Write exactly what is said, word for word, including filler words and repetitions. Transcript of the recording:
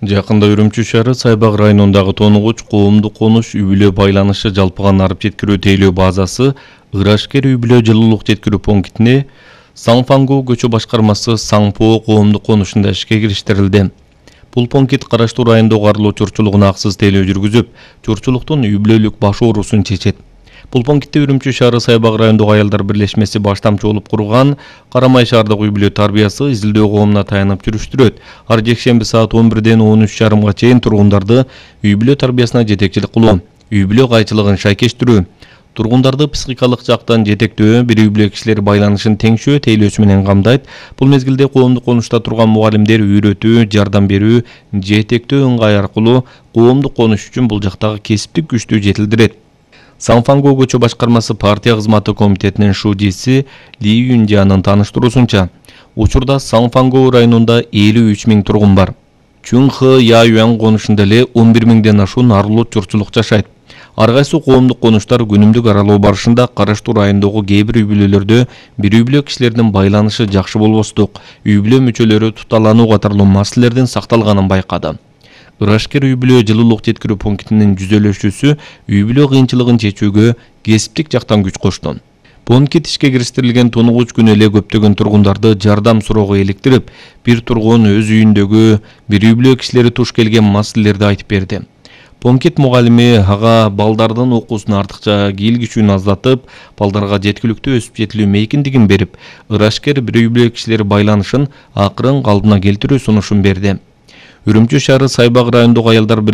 Жакында Үрүмчү шаары Сайбак районундагы тонугуч коомдук конуш үй-бүлө байланышы жалпыга нарып жеткирүү тейлөө базасы Ырашкер үй-бүлө жылуулук жеткирүү пунктине Саңфангу көчө башкармасы Саңпоо коомдук конушунда ишке кириштирилди. Бул пункт Караштуу райондогу Арлоо чурчулугуна аксыз тейлөө жүргүзүп, чурчулуктун үй-бүлөлүк баш оорусун чечет. Бул пунктте Үрүмчү шаары Сайбак райондогу аялдар бирлешмеси баштамчы болуп курган Карамай шаардык үй-бүлө тарбиясы изилдөө коомуна таянып жүрүштүрөт. Ар жекшемби саат он бирден он үч жарымга чейин тургундарды үй-бүлө тарбиясына жетекчилик кылуу, үй-бүлө кайчылыгын шайкештирүү, тургундарды психикалык жактан жетектөө, бир үй-бүлө кишилер байланышын теңшөө тейлөөсү менен камдайт. Бул мезгилде коомдук конушта турган мугалимдер үйрөтүү, жардам берүү, жетектөө ыңгай аркылуу коомдук конуш үчүн бул жактагы кесиптик күчтү жетилдирет. Саңфангу көчө башкармасы партия кызматы комитетинин шудиси Ли Юнжанын тааныштыруусунча, учурда Саңфангу районунда элүү үч миң тургун бар. Чүнхы Яюан конушунда эле он бир миңден ашуун арлот журтчулук жашайт. Ар кайсы коомдук конуштар күнүмдүк аралоо барышында Караштуу районундагы кээ бир үй-бүлөлөрдө бир үй-бүлө кишилердин байланышы жакшы болбостук, үй-бүлө мүчөлөрү туталануу катарлуу маселелердин сакталганын байкады. Ырашкер үй-бүлө жылуулук жеткирүү пунктинин жүзөлөшүүсү үй-бүлө кыйынчылыгын чечүүгө кесиптик жактан күч кошту. Пункт ишке кириштирилген тонугуч күнү эле көптөгөн тургундарды жардам суроого иликтирип, бир тургун өз үйүндөгү бир үй-бүлө кишилери туш келген маселелерди айтып берди. Пункт мугалими ага балдардын окуусун артыкча кийлигишүүнү аздатып, балдарга жеткиликтүү өсүп жетилүү мейкиндигин берип, Ырашкер бир үй-бүлө кишилери байланышын акырын калыбына келтирүү сунушун берди. Үрүмчү шаары Сайбак районундагы аялдар